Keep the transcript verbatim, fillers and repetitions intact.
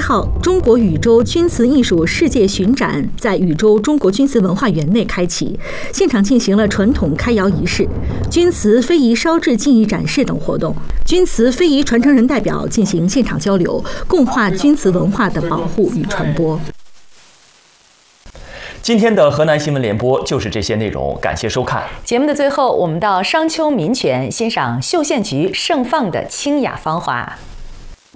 号，中国宇宙钧瓷艺术世界巡展在宇宙中国钧瓷文化园内开启，现场进行了传统开窑仪式、钧瓷非遗烧制技艺展示等活动。钧瓷非遗传承人代表进行现场交流，共话钧瓷文化的保护与传播。 今天的河南新闻联播就是这些内容，感谢收看。 节目的最后，我们到商丘民泉欣赏绣线菊盛放的清雅芳华。